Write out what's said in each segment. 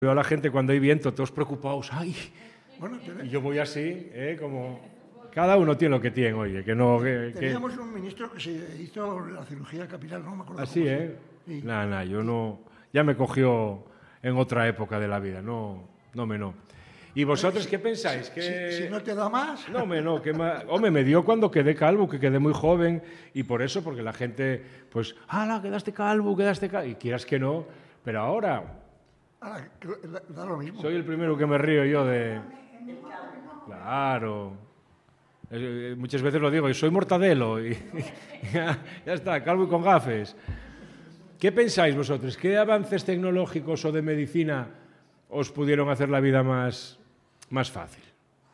Veo a la gente cuando hay viento, todos preocupados. ¡Ay! Bueno, Y yo voy así, como... Cada uno tiene lo que tiene, oye, que no... teníamos un ministro que se hizo la cirugía capilar, no me acuerdo. Así, cómo Sí. Sí. Nada, yo no... Ya me cogió en otra época de la vida, no. ¿Y vosotros qué pensáis? Si no te da más... No, hombre, me dio cuando quedé calvo, que quedé muy joven, y por eso, porque la gente, pues, ¡hala, quedaste calvo! Y quieras que no, pero ahora Ahora, da lo mismo. soy el primero que me río yo de... Claro. Muchas veces lo digo, y soy mortadelo, y ya está, calvo y con gafes. ¿Qué pensáis vosotros? ¿Qué avances tecnológicos o de medicina os pudieron hacer la vida más fácil?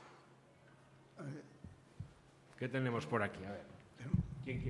¿Qué tenemos por aquí? A ver. ¿Quién?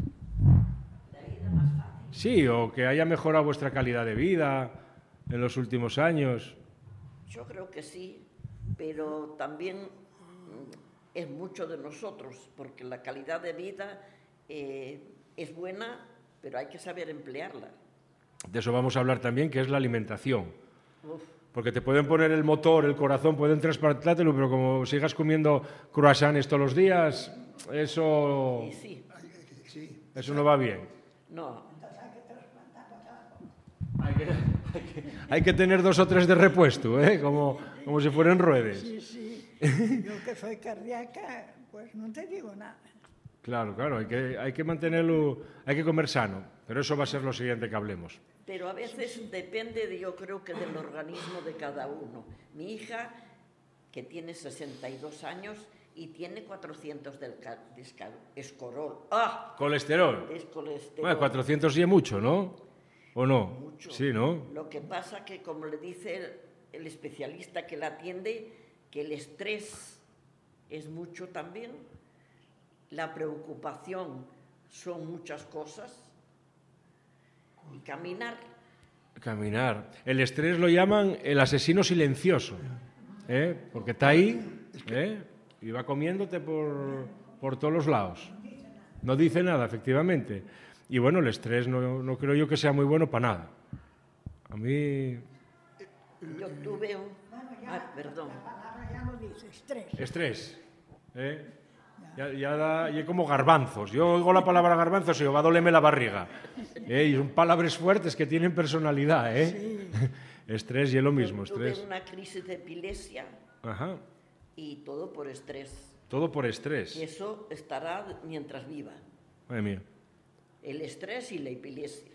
Sí, o que haya mejorado vuestra calidad de vida en los últimos años. Yo creo que sí, pero también es mucho de nosotros, porque la calidad de vida es buena, pero hay que saber emplearla. De eso vamos a hablar también, que es la alimentación. Uf. Porque te pueden poner el motor, el corazón, pueden trasplantártelo, pero como sigas comiendo croissants todos los días, eso, Y sí, eso no va bien. no, Hay que tener 2 o 3 de repuesto, como si fueran ruedas. Sí. Yo que soy cardíaca, pues no te digo nada. Claro, hay que mantenerlo, hay que comer sano, pero eso va a ser lo siguiente que hablemos. pero a veces depende, yo creo que del organismo de cada uno. Mi hija, que tiene 62 años y tiene 400 de escorol. ¡Ah! Colesterol. Es colesterol. Bueno, 400 y es mucho, ¿no? ¿O no? Mucho. Sí, ¿no? Lo que pasa que, como le dice el especialista que la atiende, que el estrés es mucho también, la preocupación son muchas cosas, y caminar. El estrés lo llaman el asesino silencioso, porque está ahí, y va comiéndote por todos los lados. No dice nada, efectivamente. Y bueno, el estrés no creo yo que sea muy bueno para nada. A mí... Yo tuve un... perdón. La palabra ya lo dice, estrés. Estrés, Ya es como garbanzos. Yo oigo la palabra garbanzos y va a dolerme la barriga. Y son palabras fuertes que tienen personalidad, Sí. Estrés y es lo mismo, Yo tuve estrés. una crisis de epilepsia Ajá. y todo por estrés. Todo por estrés. Y eso estará mientras viva. Madre mía. El estrés y la epilepsia.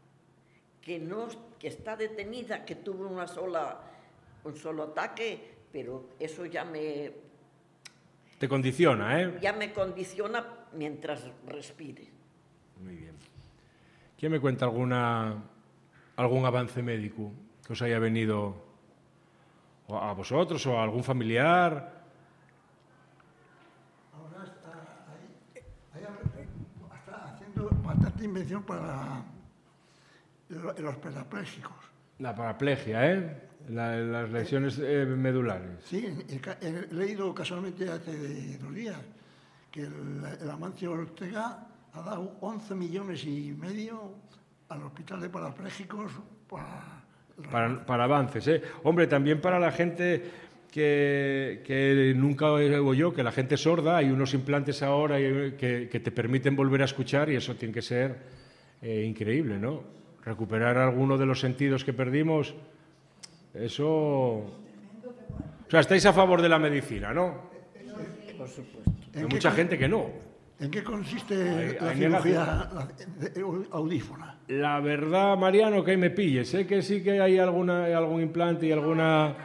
Que está detenida, que tuve un solo ataque, pero eso ya me Te condiciona, ya me condiciona mientras respire. Muy bien. ¿Quién me cuenta algún avance médico que os haya venido a vosotros o a algún familiar? Ahora está haciendo bastante invención para los parapléjicos. La paraplegia, las lesiones medulares. Sí, he leído casualmente hace 2 días que el Amancio Ortega ha dado 11,5 millones al hospital de parapléjicos Para avances, Hombre, también para la gente que nunca oigo yo, que la gente sorda, hay unos implantes ahora que te permiten volver a escuchar y eso tiene que ser increíble, ¿no? Recuperar alguno de los sentidos que perdimos, eso... O sea, estáis a favor de la medicina, ¿no? Por supuesto. Hay mucha gente que no. ¿En qué consiste la hay cirugía audífona? La verdad, Mariano, que ahí me pilles. Sé que sí que hay algún implante y alguna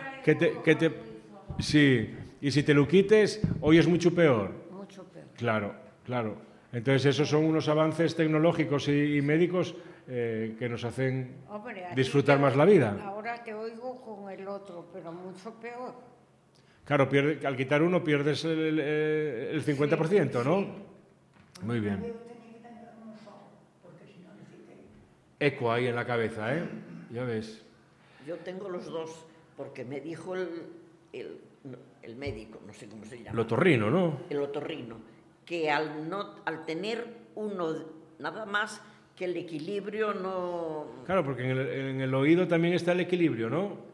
Sí, y si te lo quites, hoy es mucho peor. Mucho peor. Claro. Entonces, esos son unos avances tecnológicos y médicos que nos hacen Hombre, a ti disfrutar más la vida. Ahora te oigo con el otro, pero mucho peor. Claro, al quitar uno pierdes el 50%, ¿no? Muy bien. Eco ahí en la cabeza, Ya ves. Yo tengo los dos, porque me dijo el médico, no sé cómo se llama. El otorrino, ¿no? El otorrino, que al tener uno nada más, que el equilibrio no... Claro, porque en el oído también está el equilibrio, ¿no?